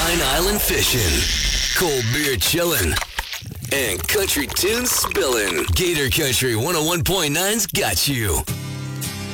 Pine Island fishing, cold beer chilling, and country tunes spilling. Gator Country 101.9's got you.